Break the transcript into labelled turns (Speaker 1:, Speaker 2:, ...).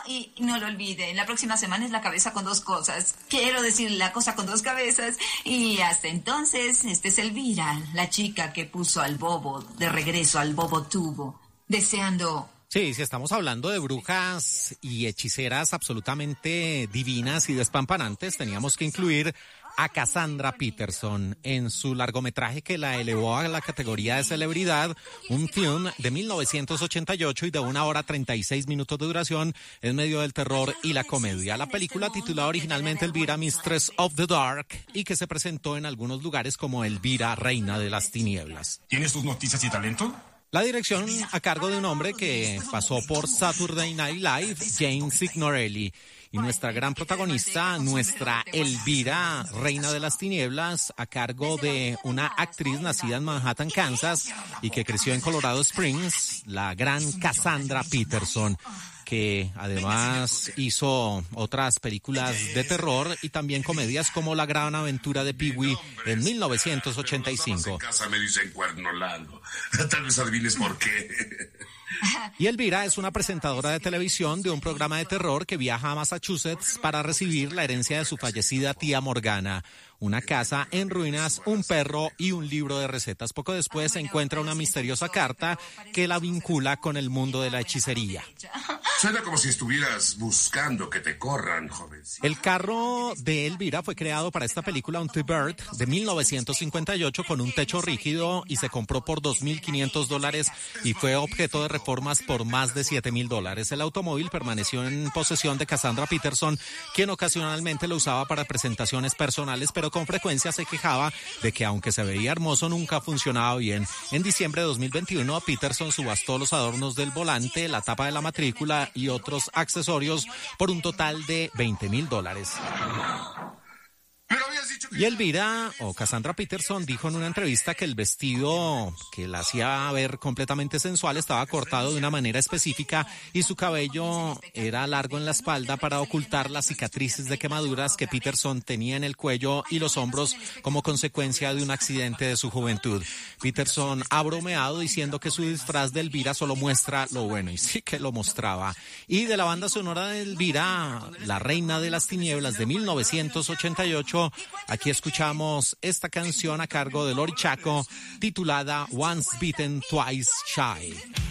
Speaker 1: y no lo olviden, la próxima semana es La cabeza con dos cosas. Quiero decir, la cosa con dos cabezas. Y hasta entonces, este es Elvira, la chica que puso al bobo de regreso al bobo tubo, deseando...
Speaker 2: Sí, si estamos hablando de brujas y hechiceras absolutamente divinas y despampanantes, teníamos que incluir a Cassandra Peterson en su largometraje que la elevó a la categoría de celebridad, un film de 1988 y de 1 hora 36 minutos de duración en medio del terror y la comedia. La película, titulada originalmente Elvira, Mistress of the Dark, y que se presentó en algunos lugares como Elvira, Reina de las Tinieblas.
Speaker 3: ¿Tienes tus noticias y talento?
Speaker 2: La dirección a cargo de un hombre que pasó por Saturday Night Live, James Signorelli. Y nuestra gran protagonista, nuestra Elvira, Reina de las Tinieblas, a cargo de una actriz nacida en Manhattan, Kansas, y que creció en Colorado Springs, la gran Cassandra Peterson, que además hizo otras películas de terror y también comedias como La gran aventura de Pee-wee en 1985.
Speaker 3: En casa me dicen cuerno largo. Tal vez adivines por qué.
Speaker 2: Y Elvira es una presentadora de televisión de un programa de terror que viaja a Massachusetts para recibir la herencia de su fallecida tía Morgana. Una casa en ruinas, un perro y un libro de recetas. Poco después se encuentra una misteriosa carta que la vincula con el mundo de la hechicería.
Speaker 3: Suena como si estuvieras buscando que te corran, joven.
Speaker 2: El carro de Elvira fue creado para esta película, un T-Bird, de 1958 con un techo rígido y se compró por $2,500 y fue objeto de reformas por más de $7,000. El automóvil permaneció en posesión de Cassandra Peterson, quien ocasionalmente lo usaba para presentaciones personales, pero con frecuencia se quejaba de que aunque se veía hermoso, nunca funcionaba bien. En diciembre de 2021, Peterson subastó los adornos del volante, la tapa de la matrícula y otros accesorios por un total de $20,000. Y Elvira, o Cassandra Peterson, dijo en una entrevista que el vestido que la hacía ver completamente sensual estaba cortado de una manera específica y su cabello era largo en la espalda para ocultar las cicatrices de quemaduras que Peterson tenía en el cuello y los hombros como consecuencia de un accidente de su juventud. Peterson ha bromeado diciendo que su disfraz de Elvira solo muestra lo bueno, y sí que lo mostraba. Y de la banda sonora de Elvira, La Reina de las Tinieblas de 1988, aquí escuchamos esta canción a cargo de Lori Chaco, titulada Once Bitten, Twice Shy.